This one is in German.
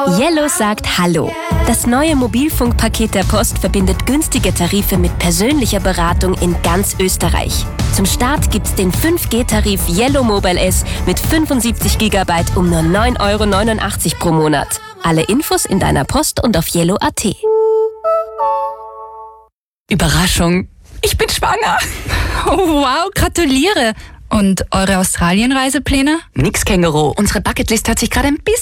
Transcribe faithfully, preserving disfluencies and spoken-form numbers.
Yellow sagt Hallo. Das neue Mobilfunkpaket der Post verbindet günstige Tarife mit persönlicher Beratung in ganz Österreich. Zum Start gibt's den fünf G Tarif Yellow Mobile S mit fünfundsiebzig Gigabyte um nur neun Euro neunundachtzig pro Monat. Alle Infos in deiner Post und auf yellow punkt at. Überraschung, ich bin schwanger. Oh, wow, gratuliere. Und eure Australien-Reisepläne? Nix, Känguru. Unsere Bucketlist hat sich gerade ein bisschen